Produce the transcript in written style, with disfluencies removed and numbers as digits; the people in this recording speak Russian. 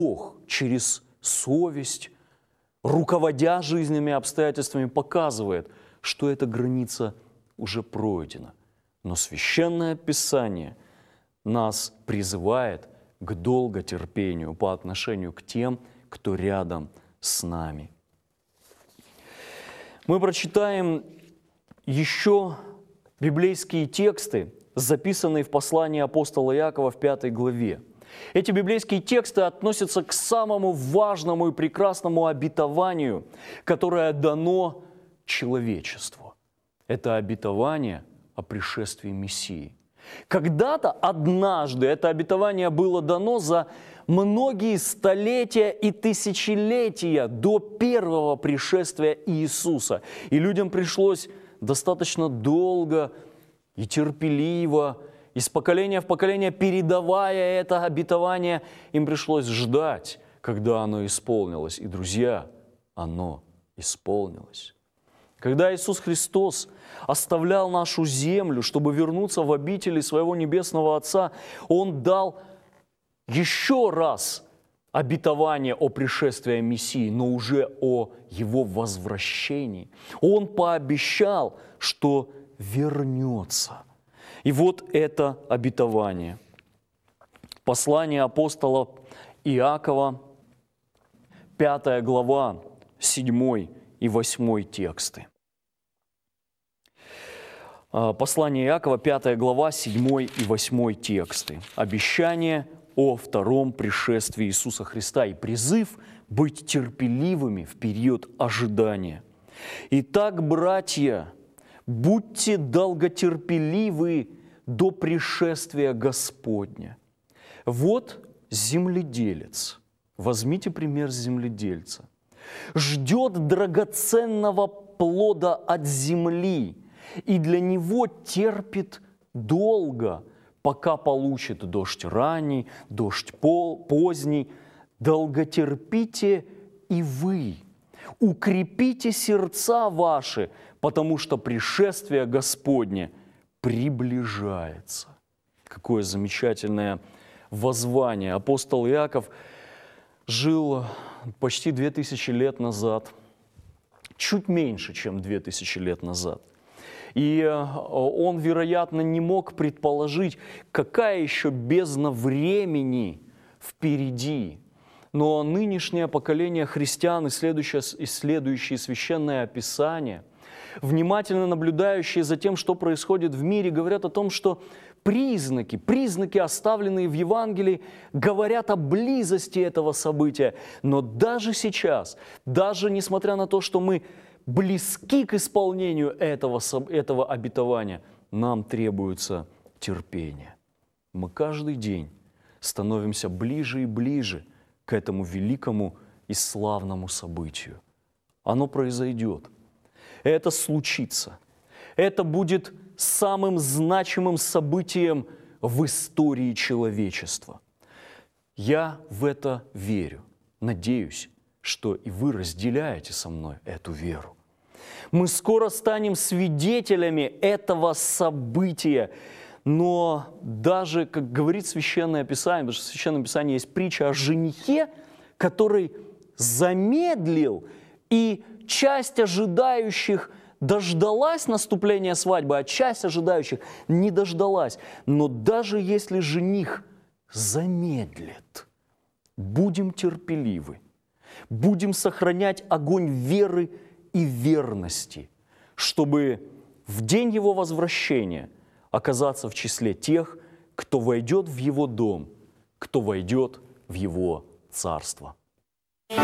Бог через совесть, руководя жизненными обстоятельствами, показывает, что эта граница уже пройдена. Но Священное Писание нас призывает к долготерпению по отношению к тем, кто рядом с нами. Мы прочитаем еще библейские тексты, записанные в послании апостола Иакова в 5 главе. Эти библейские тексты относятся к самому важному и прекрасному обетованию, которое дано человечеству. Это обетование о пришествии Мессии. Когда-то, однажды, это обетование было дано за многие столетия и тысячелетия до первого пришествия Иисуса. И людям пришлось достаточно долго и терпеливо, из поколения в поколение, передавая это обетование, им пришлось ждать, когда оно исполнилось. И, друзья, оно исполнилось. Когда Иисус Христос оставлял нашу землю, чтобы вернуться в обители своего Небесного Отца, Он дал еще раз обетование о пришествии Мессии, но уже о Его возвращении. Он пообещал, что вернется. И вот это обетование. Послание апостола Иакова, 5 глава, 7 и 8 тексты. Послание Иакова, 5 глава, 7 и 8 тексты. Обещание о втором пришествии Иисуса Христа и призыв быть терпеливыми в период ожидания. Итак, братья, будьте долготерпеливы до пришествия Господня. Вот земледелец. Возьмите пример земледельца. Ждет драгоценного плода от земли и для него терпит долго, пока получит дождь ранний, дождь поздний. Долготерпите и вы, укрепите сердца ваши, потому что пришествие Господне приближается. Какое замечательное воззвание. Апостол Иаков жил почти 2000 лет назад, чуть меньше, чем 2000 лет назад. И он, вероятно, не мог предположить, какая еще бездна времени впереди. Но нынешнее поколение христиан, исследующие Священное Писание, внимательно наблюдающие за тем, что происходит в мире, говорят о том, что признаки, оставленные в Евангелии, говорят о близости этого события. Но даже сейчас, даже несмотря на то, что мы близки к исполнению этого обетования, нам требуется терпение. Мы каждый день становимся ближе и ближе к этому великому и славному событию. Оно произойдет. Это случится. Это будет самым значимым событием в истории человечества. Я в это верю. Надеюсь, что и вы разделяете со мной эту веру. Мы скоро станем свидетелями этого события. Но даже, как говорит Священное Писание, потому что в Священном Писании есть притча о женихе, который замедлил, и часть ожидающих дождалась наступления свадьбы, а часть ожидающих не дождалась. Но даже если жених замедлит, будем терпеливы, будем сохранять огонь веры и верности, чтобы в день его возвращения оказаться в числе тех, кто войдет в его дом, кто войдет в его царство.